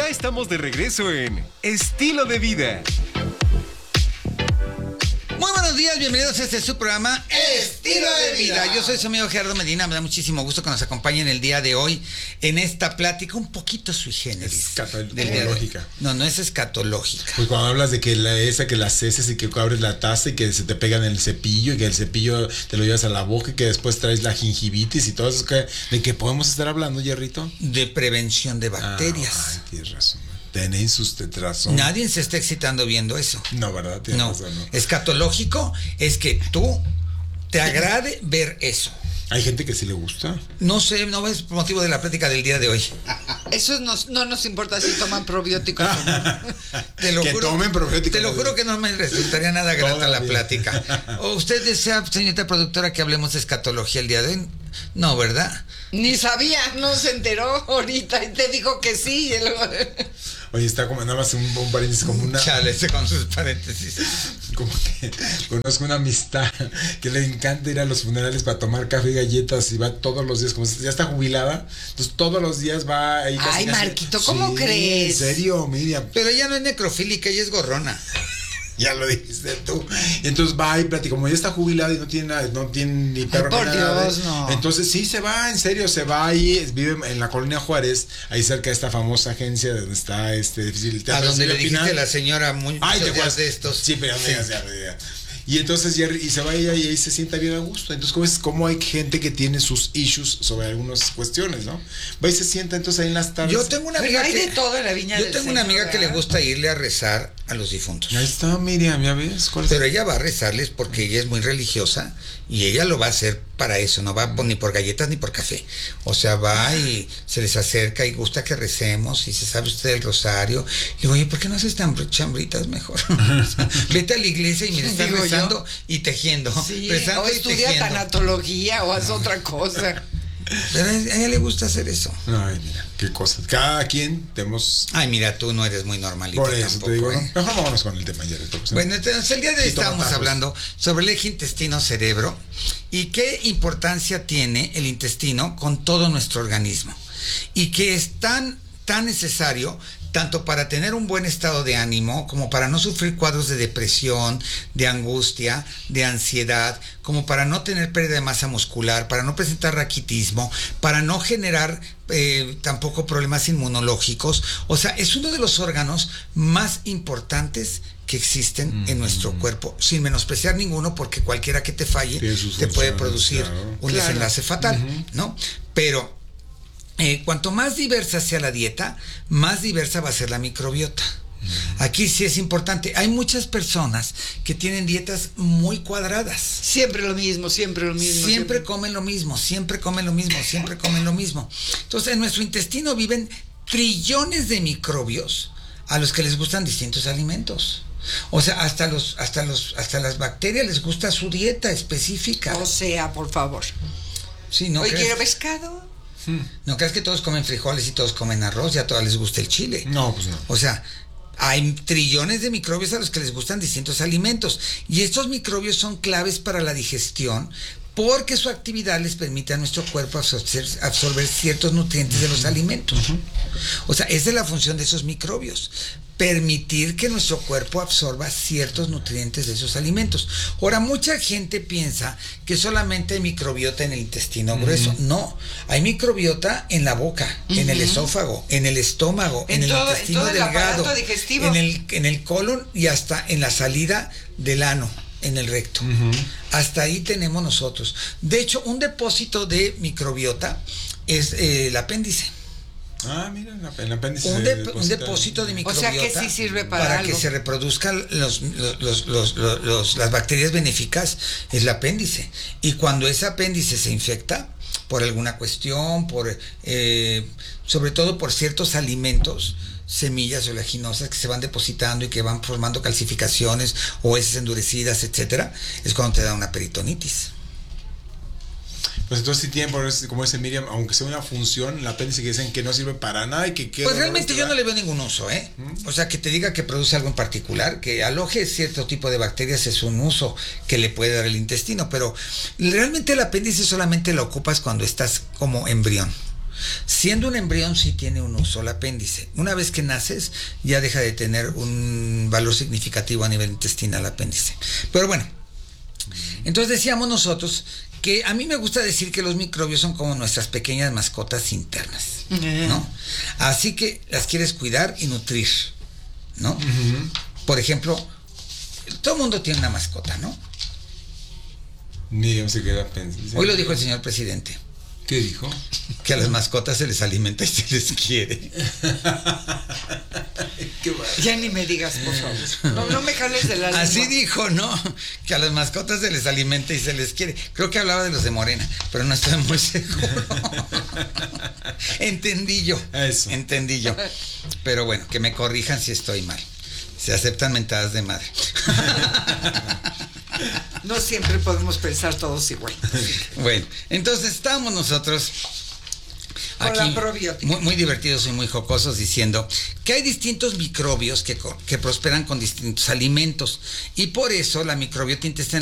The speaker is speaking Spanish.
Ya estamos de regreso en Estilo de Vida. Muy buenos días, bienvenidos a este su programa Estilo de Vida. Yo soy su amigo Gerardo Medina, me da muchísimo gusto que nos acompañen el día de hoy en esta plática un poquito sui generis. Escatológica. No es escatológica. Pues cuando hablas de que las heces y que abres la taza y que se te pegan en el cepillo y que el cepillo te lo llevas a la boca y que después traes la gingivitis y todo eso, ¿de qué podemos estar hablando, Jerrito? De prevención de bacterias. Ay, tienes razón. Tenéis usted razón. Nadie se está excitando viendo eso. No, ¿verdad? Tienes razón, no. Escatológico es que tú te agrade ver eso. Hay gente que sí le gusta. No sé, no es motivo de la plática del día de hoy. Eso no nos importa si toman probióticos o no. Te lo que juro, tomen probióticos. Te lo juro que no me resultaría nada grata la plática. ¿O usted desea, señorita productora, que hablemos de escatología el día de hoy? No, ¿verdad? Ni sabía, no se enteró ahorita y te dijo que sí. Oye, está como nada más un paréntesis, como una... Chale, con sus paréntesis. Como que conozco una amistad que le encanta ir a los funerales para tomar café y galletas y va todos los días, como ya está jubilada, entonces todos los días va ahí casi. Ay, Marquito, ¿cómo sí, crees? En serio, Miriam. Pero ella no es necrofílica, ella es gorrona. Ya lo dijiste tú. Entonces va y platica, como ya está jubilada y no tiene ni perro. Ay, por ni nada, Dios, no. Entonces sí se va, en serio, se va ahí, vive en la Colonia Juárez, ahí cerca de esta famosa agencia donde está difícil. A donde le dijiste a la señora muy días de estos. Sí, pero ya. Y entonces Jerry, y se va ella y ahí se sienta bien a gusto. Entonces, como hay gente que tiene sus issues sobre algunas cuestiones, ¿no? Va y se sienta entonces ahí en las tardes. Yo tengo una amiga hay de todo en la viña del tengo una Señor, amiga que le ¿verdad? gusta irle a rezar a los difuntos. Ahí está, Miriam, ¿ya ves? Pero ella va a rezarles porque ella es muy religiosa y ella lo va a hacer para eso, no va ni por galletas ni por café. O sea, va y se les acerca y gusta que recemos y se sabe usted el rosario. Y digo, oye, ¿por qué no haces tan chambritas mejor? Vete a la iglesia y mira, estás rezando y tejiendo. Sí, rezando o y estudia tejiendo. tanatología o haz otra cosa. Pero a ella le gusta hacer eso. Ay, mira, qué cosas. Cada quien tenemos... Ay, mira, tú no eres muy normalita Por eso tampoco, te digo, ¿eh? ¿no? Mejor vámonos con el tema, Jerry. Bueno, entonces el día de hoy estábamos hablando sobre el eje intestino-cerebro y qué importancia tiene el intestino con todo nuestro organismo y que es tan necesario tanto para tener un buen estado de ánimo, como para no sufrir cuadros de depresión, de angustia, de ansiedad, como para no tener pérdida de masa muscular, para no presentar raquitismo, para no generar tampoco problemas inmunológicos. O sea, es uno de los órganos más importantes que existen en nuestro cuerpo, sin menospreciar ninguno, porque cualquiera que te falle te puede producir un desenlace fatal, ¿no? Pero cuanto más diversa sea la dieta, más diversa va a ser la microbiota. Aquí sí es importante. Hay muchas personas que tienen dietas muy cuadradas. Siempre lo mismo. Siempre comen lo mismo. Entonces, en nuestro intestino viven trillones de microbios a los que les gustan distintos alimentos. O sea, hasta las bacterias les gusta su dieta específica. O sea, por favor. Sí, ¿no? Hoy quiero pescado. No crees que todos comen frijoles y todos comen arroz y a todos les gusta el chile. No, pues no. O sea, hay trillones de microbios a los que les gustan distintos alimentos. Y estos microbios son claves para la digestión porque su actividad les permite a nuestro cuerpo absorber ciertos nutrientes de los alimentos. O sea, esa es la función de esos microbios. Permitir que nuestro cuerpo absorba ciertos nutrientes de esos alimentos. Ahora, mucha gente piensa que solamente hay microbiota en el intestino grueso. No, hay microbiota en la boca, en el esófago, en el estómago, en el intestino delgado, en el colon y hasta en la salida del ano, en el recto. Hasta ahí tenemos nosotros. De hecho, un depósito de microbiota es el apéndice. Ah, mira, el apéndice. Un depósito de microbiota. O sea, que sí sirve para algo. Que se reproduzcan las bacterias benéficas, es el apéndice. Y cuando ese apéndice se infecta por alguna cuestión, sobre todo por ciertos alimentos, semillas oleaginosas que se van depositando y que van formando calcificaciones o heces endurecidas, etcétera, es cuando te da una peritonitis. Pues entonces sí tienen, como dice Miriam, aunque sea una función, el apéndice que dicen que no sirve para nada y que queda... Pues realmente yo no le veo ningún uso, ¿eh? O sea, que te diga que produce algo en particular, que aloje cierto tipo de bacterias es un uso que le puede dar el intestino, pero realmente el apéndice solamente lo ocupas cuando estás como embrión. Siendo un embrión sí tiene un uso el apéndice. Una vez que naces ya deja de tener un valor significativo a nivel intestinal el apéndice. Pero bueno, entonces decíamos nosotros que a mí me gusta decir que los microbios son como nuestras pequeñas mascotas internas, ¿no? Así que las quieres cuidar y nutrir, ¿no? Por ejemplo, todo el mundo tiene una mascota, ¿no? Ni yo se queda pensando. Hoy lo dijo el señor presidente, ¿Qué dijo? que a las mascotas se les alimenta y se les quiere. Ya ni me digas, por favor. No me jales de la lengua. Así dijo, ¿no? Que a las mascotas se les alimenta y se les quiere. Creo que hablaba de los de Morena, pero no estoy muy seguro. Entendí yo. Eso. Entendí yo. Pero bueno, que me corrijan si estoy mal. Se aceptan mentadas de madre. No siempre podemos pensar todos igual. Bueno, entonces estábamos nosotros Con aquí la probiótica. muy divertidos y muy jocosos diciendo que hay distintos microbios que prosperan con distintos alimentos y por eso la microbiota intestinal